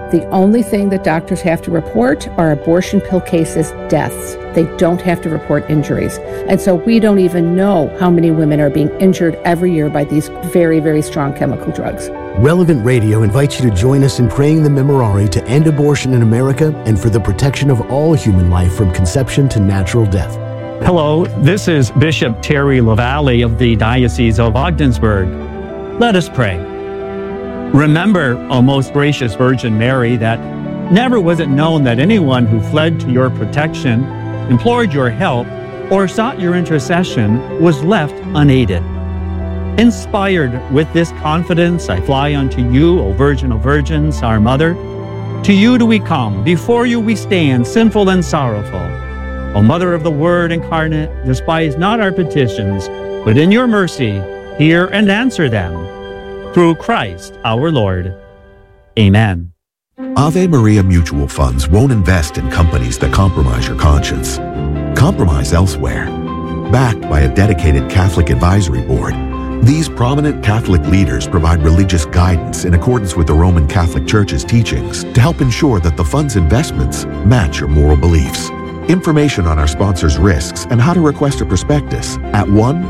The only thing that doctors have to report are abortion pill cases, deaths. They don't have to report injuries. And so we don't even know how many women are being injured every year by these very, very strong chemical drugs. Relevant Radio invites you to join us in praying the Memorare to end abortion in America and for the protection of all human life from conception to natural death. Hello, this is Bishop Terry LaValle of the Diocese of Ogdensburg. Let us pray. Remember, O most gracious Virgin Mary, that never was it known that anyone who fled to your protection, implored your help, or sought your intercession was left unaided. Inspired with this confidence, I fly unto you, O Virgin of Virgins, our Mother. To you do we come, before you we stand, sinful and sorrowful. O Mother of the Word incarnate, despise not our petitions, but in your mercy hear and answer them. Through Christ our Lord. Amen. Ave Maria Mutual Funds won't invest in companies that compromise your conscience. Compromise elsewhere. Backed by a dedicated Catholic advisory board, these prominent Catholic leaders provide religious guidance in accordance with the Roman Catholic Church's teachings to help ensure that the fund's investments match your moral beliefs. Information on our sponsors' risks and how to request a prospectus at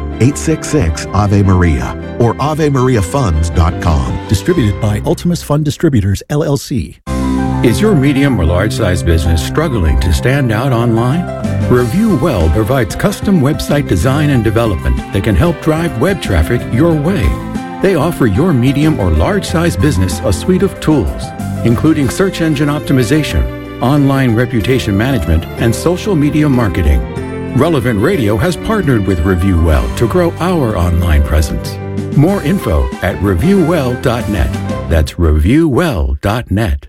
1-866-AVE-MARIA or AveMariaFunds.com. Distributed by Ultimus Fund Distributors, LLC. Is your medium or large-size business struggling to stand out online? Review Well provides custom website design and development that can help drive web traffic your way. They offer your medium or large-size business a suite of tools, including search engine optimization, online reputation management, and social media marketing. Relevant Radio has partnered with Review Well to grow our online presence. More info at reviewwell.net. That's reviewwell.net.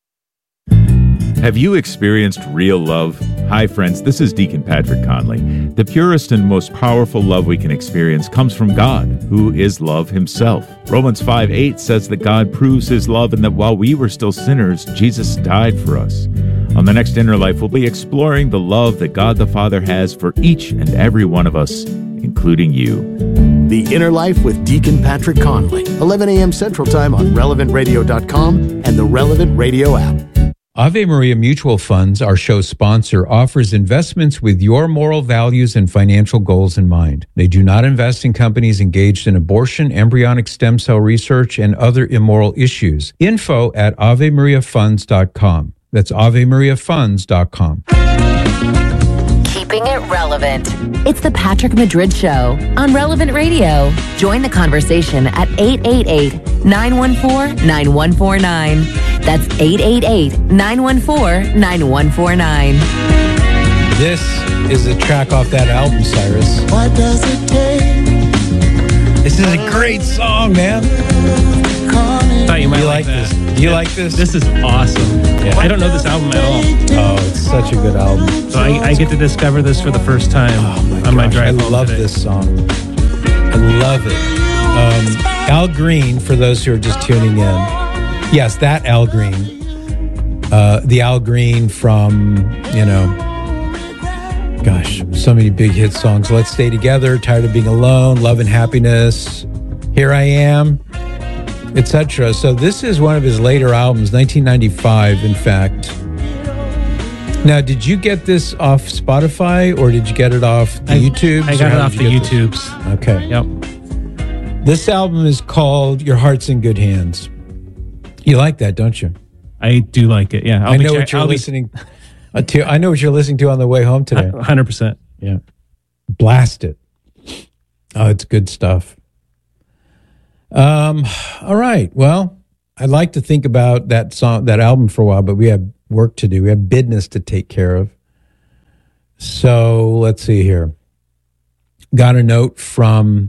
Have you experienced real love? Hi, friends. This is Deacon Patrick Conley. The purest and most powerful love we can experience comes from God, who is love himself. Romans 5:8 says that God proves his love and that while we were still sinners, Jesus died for us. On the next Inner Life, we'll be exploring the love that God the Father has for each and every one of us, including you. The Inner Life with Deacon Patrick Conley, 11 a.m. Central Time on RelevantRadio.com and the Relevant Radio app. Ave Maria Mutual Funds, our show's sponsor, offers investments with your moral values and financial goals in mind. They do not invest in companies engaged in abortion, embryonic stem cell research, and other immoral issues. Info at AveMariaFunds.com. That's AveMariaFunds.com. Keeping it relevant. It's the Patrick Madrid Show on Relevant Radio. Join the conversation at 888-914-9149. That's 888-914-9149. This is a track off that album, Cyrus. What does it take? This is a great song, man. I thought you might like this. Do you like this? This is awesome. Yeah. I don't know this album at all. Oh, it's such a good album. So I get to discover this for the first time on my drive home. I love this song. I love it. Al Green, for those who are just tuning in. Yes, that Al Green. The Al Green from, gosh, so many big hit songs. Let's Stay Together, Tired of Being Alone, Love and Happiness, Here I Am, etc. So this is one of his later albums, 1995, in fact. Now, did you get this off Spotify or did you get it off the YouTubes? I got it off the YouTubes. Okay. Yep. This album is called Your Heart's in Good Hands. You like that, don't you? I do like it, yeah. I know what you're listening to. I know what you're listening to on the way home today. 100%. Yeah. Blast it. Oh, it's good stuff. All right. Well, I'd like to think about that song, that album for a while, but we have work to do. We have business to take care of. So let's see here. Got a note from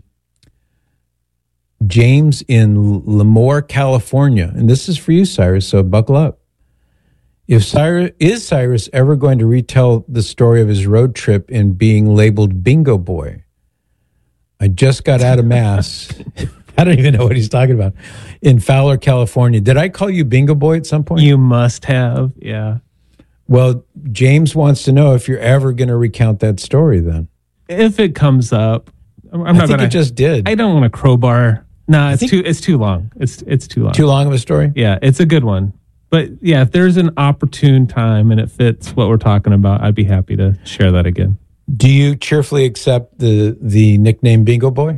James in Lemoore, California. And this is for you, Cyrus, so buckle up. Is Cyrus ever going to retell the story of his road trip in being labeled Bingo Boy? I just got out of Mass. I don't even know what he's talking about. In Fowler, California. Did I call you Bingo Boy at some point? You must have, yeah. Well, James wants to know if you're ever going to recount that story then. If it comes up. I think it just did. I don't want to crowbar. No, it's too long. It's too long. Too long of a story? Yeah, it's a good one. But yeah, if there's an opportune time and it fits what we're talking about, I'd be happy to share that again. Do you cheerfully accept the nickname Bingo Boy?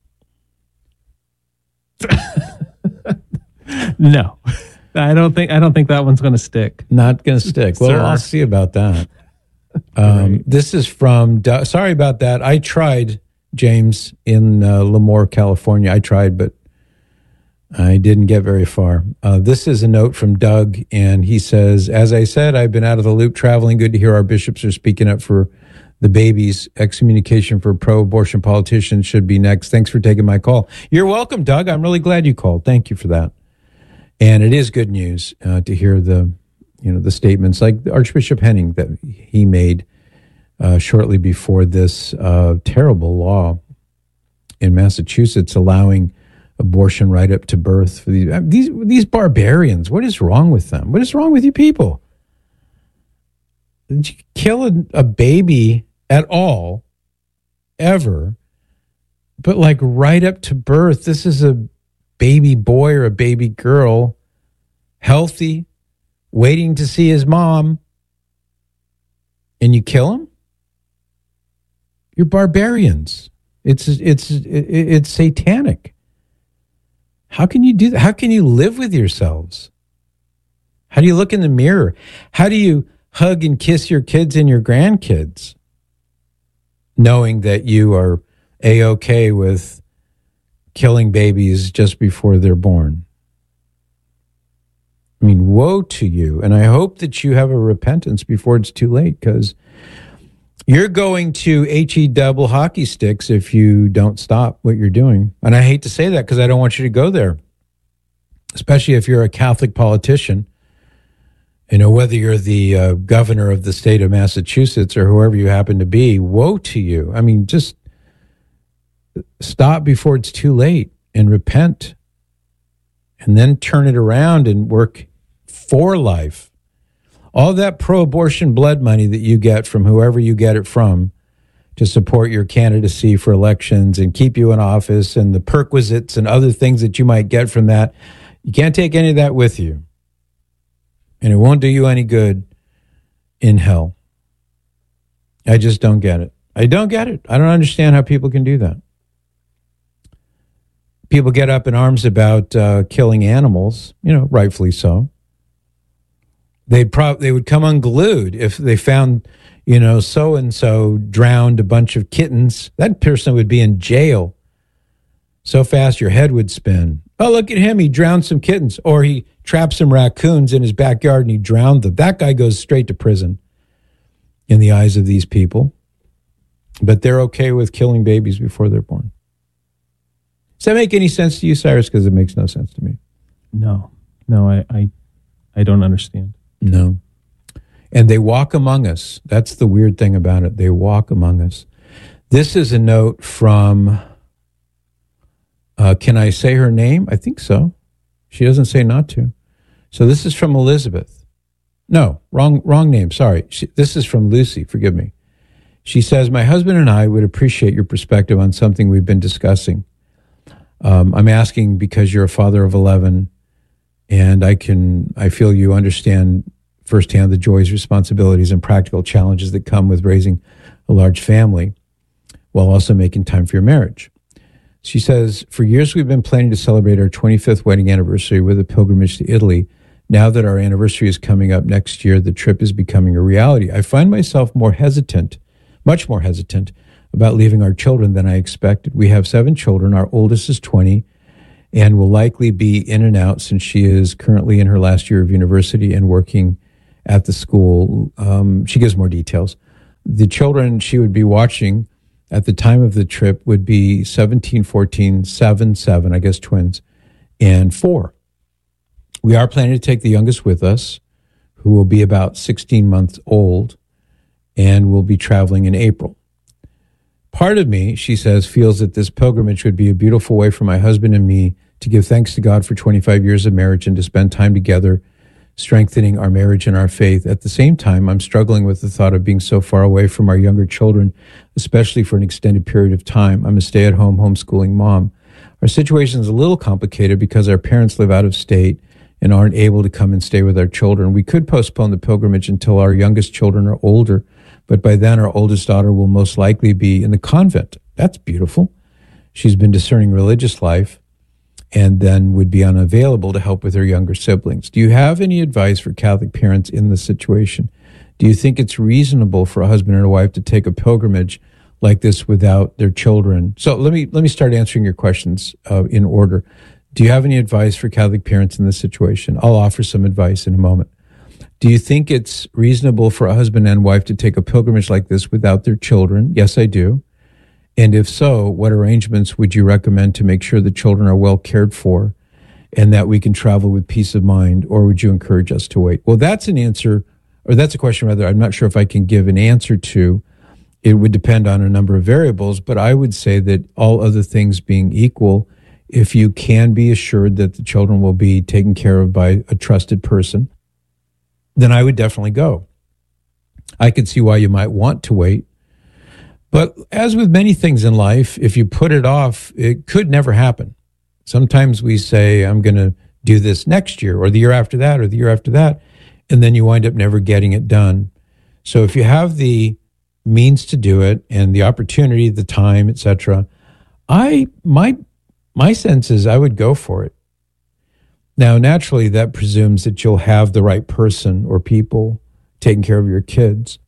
No, I don't think that one's going to stick. Not going to stick. Well, I'll see about that. Right. This is from Doug. Sorry about that. I tried, James, in Lemoore, California. I tried, but I didn't get very far. This is a note from Doug, and he says, as I said, I've been out of the loop traveling. Good to hear our bishops are speaking up for the babies. Excommunication for pro-abortion politicians should be next. Thanks for taking my call. You're welcome, Doug. I'm really glad you called. Thank you for that. And it is good news to hear the statements like Archbishop Henning that he made shortly before this terrible law in Massachusetts allowing abortion right up to birth for these barbarians. What is wrong with them? What is wrong with you people? Did you kill a baby at all, ever? But like right up to birth, this is a baby boy or a baby girl, healthy, waiting to see his mom, and you kill him? You're barbarians. It's satanic. How can you do that? How can you live with yourselves? How do you look in the mirror? How do you hug and kiss your kids and your grandkids, knowing that you are A-okay with killing babies just before they're born? I mean, woe to you. And I hope that you have a repentance before it's too late, because you're going to HE double hockey sticks if you don't stop what you're doing. And I hate to say that because I don't want you to go there, especially if you're a Catholic politician. You know, whether you're the governor of the state of Massachusetts or whoever you happen to be, woe to you. I mean, just stop before it's too late and repent, and then turn it around and work for life. All that pro-abortion blood money that you get from whoever you get it from to support your candidacy for elections and keep you in office, and the perquisites and other things that you might get from that, you can't take any of that with you. And it won't do you any good in hell. I just don't get it. I don't get it. I don't understand how people can do that. People get up in arms about killing animals, rightfully so. They would come unglued if they found, so-and-so drowned a bunch of kittens. That person would be in jail so fast your head would spin. Oh, look at him. He drowned some kittens. Or he trapped some raccoons in his backyard and he drowned them. That guy goes straight to prison in the eyes of these people. But they're okay with killing babies before they're born. Does that make any sense to you, Cyrus? Because it makes no sense to me. No, I don't understand. No. And they walk among us. That's the weird thing about it. They walk among us. This is a note from, can I say her name? I think so. She doesn't say not to. So this is from Elizabeth. No, wrong name. Sorry. This is from Lucy. Forgive me. She says, my husband and I would appreciate your perspective on something we've been discussing. I'm asking because you're a father of 11, and I feel you understand firsthand the joys, responsibilities, and practical challenges that come with raising a large family while also making time for your marriage. She says, for years we've been planning to celebrate our 25th wedding anniversary with a pilgrimage to Italy. Now that our anniversary is coming up next year, the trip is becoming a reality. I find myself much more hesitant about leaving our children than I expected. We have 7 children. Our oldest is 20 and will likely be in and out since she is currently in her last year of university and working at the school. She gives more details. The children she would be watching at the time of the trip would be 17, 14, 7, I guess twins, and 4. We are planning to take the youngest with us, who will be about 16 months old, and will be traveling in April. Part of me, she says, feels that this pilgrimage would be a beautiful way for my husband and me to give thanks to God for 25 years of marriage and to spend time together, strengthening our marriage and our faith. At the same time, I'm struggling with the thought of being so far away from our younger children, especially for an extended period of time. I'm a stay-at-home homeschooling mom. Our situation is a little complicated because our parents live out of state and aren't able to come and stay with our children. We could postpone the pilgrimage until our youngest children are older, but by then our oldest daughter will most likely be in the convent. That's beautiful. She's been discerning religious life and then would be unavailable to help with her younger siblings. Do you have any advice for Catholic parents in this situation? Do you think it's reasonable for a husband and a wife to take a pilgrimage like this without their children? So let me start answering your questions in order. Do you have any advice for Catholic parents in this situation? I'll offer some advice in a moment. Do you think it's reasonable for a husband and wife to take a pilgrimage like this without their children? Yes, I do. And if so, what arrangements would you recommend to make sure the children are well cared for and that we can travel with peace of mind, or would you encourage us to wait? Well, that's an answer, or that's a question rather, I'm not sure if I can give an answer to. It would depend on a number of variables, but I would say that all other things being equal, if you can be assured that the children will be taken care of by a trusted person, then I would definitely go. I could see why you might want to wait. But as with many things in life, if you put it off, it could never happen. Sometimes we say, I'm going to do this next year or the year after that or the year after that, and then you wind up never getting it done. So if you have the means to do it and the opportunity, the time, etc., my sense is I would go for it. Now, naturally, that presumes that you'll have the right person or people taking care of your kids.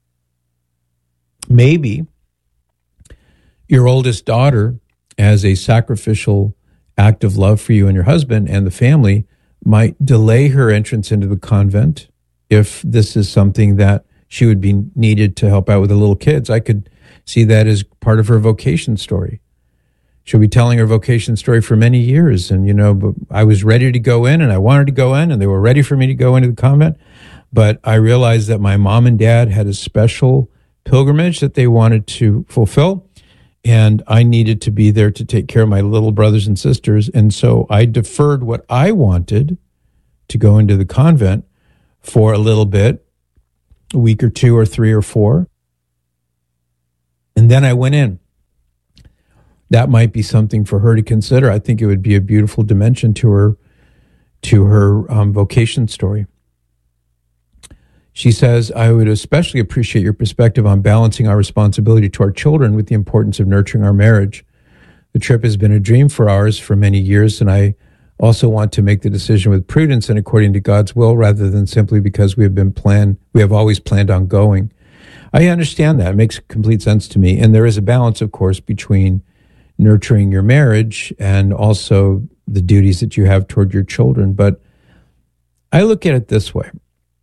Maybe your oldest daughter, as a sacrificial act of love for you and your husband and the family, might delay her entrance into the convent if this is something that she would be needed to help out with the little kids. I could see that as part of her vocation story. She'll be telling her vocation story for many years. And, but I was ready to go in and I wanted to go in and they were ready for me to go into the convent. But I realized that my mom and dad had a special pilgrimage that they wanted to fulfill. And I needed to be there to take care of my little brothers and sisters. And so I deferred what I wanted to go into the convent for a little bit, a week or two or three or four. And then I went in. That might be something for her to consider. I think it would be a beautiful dimension to her vocation story. She says, I would especially appreciate your perspective on balancing our responsibility to our children with the importance of nurturing our marriage. The trip has been a dream for ours for many years, and I also want to make the decision with prudence and according to God's will, rather than simply because we have always planned on going. I understand that. It makes complete sense to me. And there is a balance, of course, between nurturing your marriage and also the duties that you have toward your children. But I look at it this way.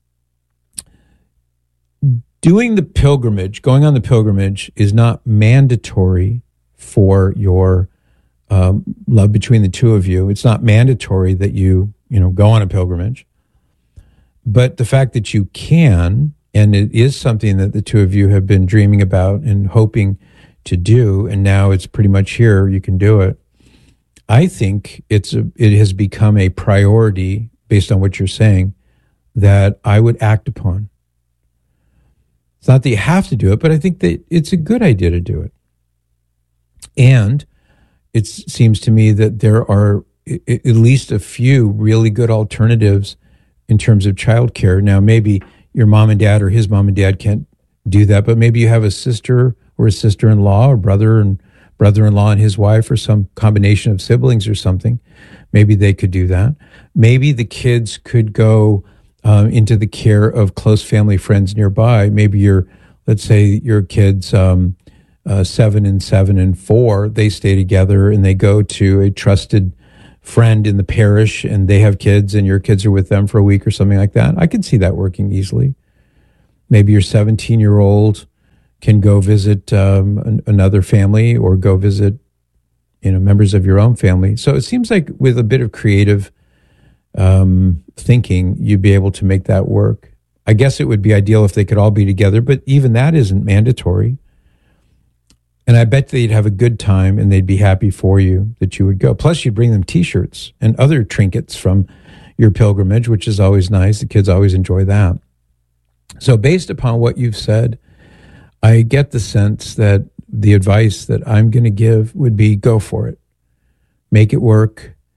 Doing the pilgrimage, going on the pilgrimage, is not mandatory for your love between the two of you. It's not mandatory that you go on a pilgrimage. But the fact that you can, and it is something that the two of you have been dreaming about and hoping to do, and now it's pretty much here, you can do it. I think it has become a priority, based on what you're saying, that I would act upon. It's not that you have to do it, but I think that it's a good idea to do it. And it seems to me that there are at least a few really good alternatives in terms of childcare. Now, maybe your mom and dad or his mom and dad can't do that, but maybe you have a sister or a sister-in-law or brother and brother-in-law and his wife, or some combination of siblings or something. Maybe they could do that. Maybe the kids could go into the care of close family friends nearby. Maybe let's say your kids 7 and 7 and 4, they stay together and they go to a trusted friend in the parish and they have kids and your kids are with them for a week or something like that. I could see that working easily. Maybe your 17-year-old can go visit another family or go visit members of your own family. So it seems like with a bit of creative thinking, you'd be able to make that work. I guess it would be ideal if they could all be together, but even that isn't mandatory. And I bet they'd have a good time and they'd be happy for you that you would go. Plus, you'd bring them T-shirts and other trinkets from your pilgrimage, which is always nice. The kids always enjoy that. So based upon what you've said, I get the sense that the advice that I'm going to give would be go for it. Make it work.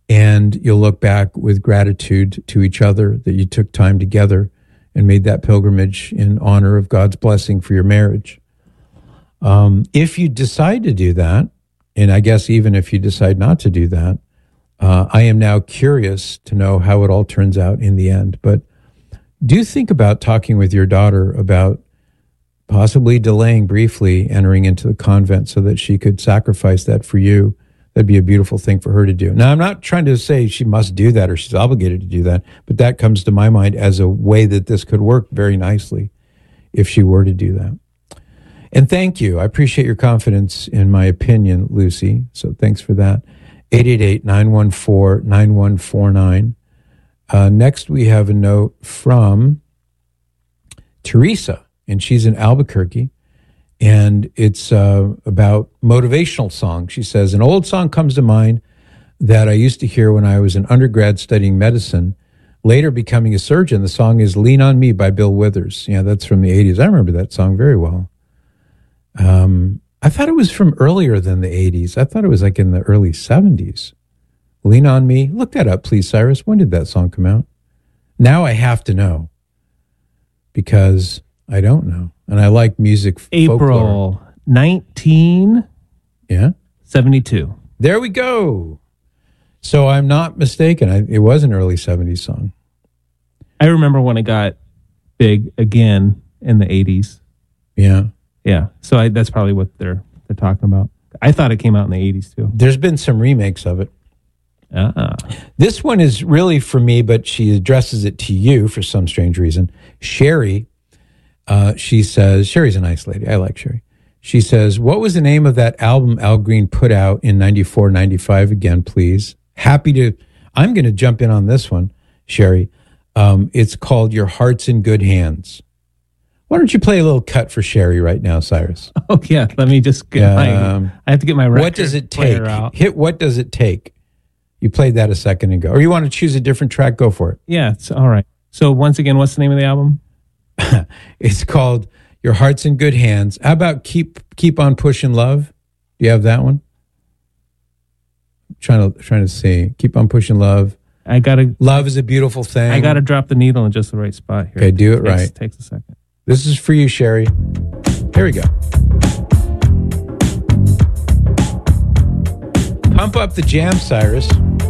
And you'll look back with gratitude to each other that you took time together and made that pilgrimage in honor of God's blessing for your marriage. If you decide to do that, and I guess even if you decide not to do that, I am now curious to know how it all turns out in the end. But do think about talking with your daughter about possibly delaying briefly entering into the convent so that she could sacrifice that for you. That'd be a beautiful thing for her to do. Now, I'm not trying to say she must do that or she's obligated to do that, but that comes to my mind as a way that this could work very nicely if she were to do that. And thank you. I appreciate your confidence in my opinion, Lucy. So thanks for that. 888-914-9149. Next, we have a note from Teresa, and she's in Albuquerque. And it's about motivational songs. She says, an old song comes to mind that I used to hear when I was an undergrad studying medicine, later becoming a surgeon. The song is Lean on Me by Bill Withers. Yeah, that's from the 80s. I remember that song very well. I thought it was from earlier than the 80s. I thought it was like in the early 70s. Lean on Me. Look that up, please, Cyrus. When did that song come out? Now I have to know because I don't know. And I like music April folklore. 1972. There we go. So I'm not mistaken. It was an early 70s song. I remember when it got big again in the 80s. Yeah. Yeah. So that's probably what they're talking about. I thought it came out in the 80s too. There's been some remakes of it. This one is really for me, but she addresses it to you for some strange reason. Sherry. She says, Sherry's a nice lady. I like Sherry. She says, what was the name of that album Al Green put out in 94, 95 again, please? I'm going to jump in on this one, Sherry. It's called Your Heart's in Good Hands. Why don't you play a little cut for Sherry right now, Cyrus? Oh, yeah. Let me just get I have to get my record What does it take? out. Hit What Does It Take? You played that a second ago. Or you want to choose a different track? Go for it. Yeah, it's all right. So once again, what's the name of the album? It's called Your Heart's in Good Hands. How about Keep on Pushing Love? Do you have that one? Trying to see. Keep on Pushing Love. Love is a beautiful thing. I gotta drop the needle in just the right spot here. Okay, do it right. Takes a second. This is for you, Sherry. Here we go. Pump up the jam, Cyrus.